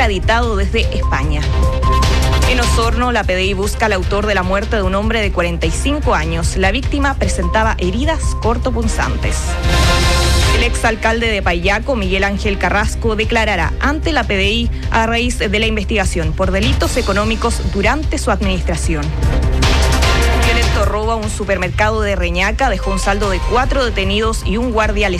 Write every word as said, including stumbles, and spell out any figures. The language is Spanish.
extraditado desde España. En Osorno, la P D I busca al autor de la muerte de un hombre de cuarenta y cinco años. La víctima presentaba heridas cortopunzantes. El exalcalde de Payaco, Miguel Ángel Carrasco, declarará ante la P D I a raíz de la investigación por delitos económicos durante su administración. Un violento robo a un supermercado de Reñaca dejó un saldo de cuatro detenidos y un guardia lesionado.